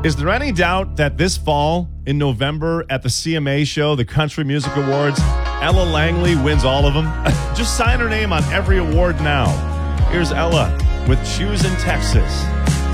Is there any doubt that this fall in November at the CMA show, the Country Music Awards, Ella Langley wins all of them? Just sign her name on every award now. Here's Ella with Choosing Texas.